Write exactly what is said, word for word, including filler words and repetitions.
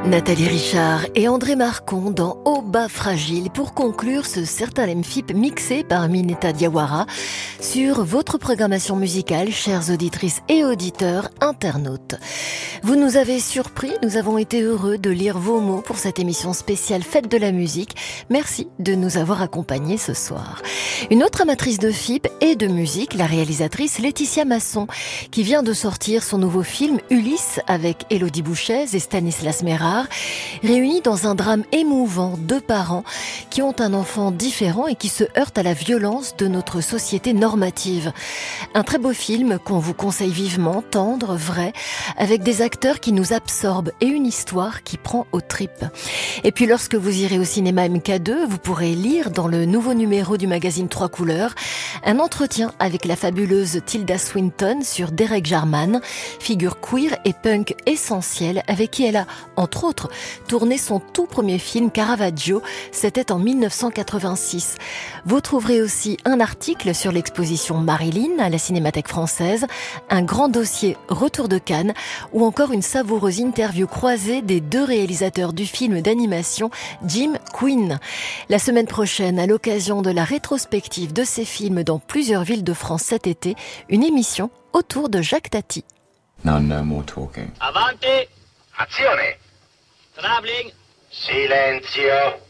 Nathalie Richard et André Marcon dans Au bas fragile pour conclure ce certain M F I P mixé par Mineta Diawara sur votre programmation musicale, chères auditrices et auditeurs internautes. Vous nous avez surpris, nous avons été heureux de lire vos mots pour cette émission spéciale Fête de la musique. Merci de nous avoir accompagnés ce soir. Une autre amatrice de F I P et de musique, la réalisatrice Laetitia Masson, qui vient de sortir son nouveau film Ulysse avec Élodie Bouchez et Stanislas Mérard, réunis dans un drame émouvant, deux parents qui ont un enfant différent et qui se heurtent à la violence de notre société normative. Un très beau film qu'on vous conseille vivement, tendre, vrai, avec des acteurs qui nous absorbent et une histoire qui prend aux tripes. Et puis lorsque vous irez au cinéma M K deux, vous pourrez lire dans le nouveau numéro du magazine Trois Couleurs un entretien avec la fabuleuse Tilda Swinton sur Derek Jarman, figure queer et punk essentielle avec qui elle a, entre autres, tourné son tout premier film Caravaggio, c'était en mille neuf cent quatre-vingt-six. Vous trouverez aussi un article sur l'exposition Marilyn à la Cinémathèque française, un grand dossier Retour de Cannes ou encore une savoureuse interview croisée des deux réalisateurs du film d'animation Jim Quinn. La semaine prochaine, à l'occasion de la rétrospective de ces films dans plusieurs villes de France cet été, une émission autour de Jacques Tati. Now no more talking. Avanti! Azione! Travelling! Silenzio!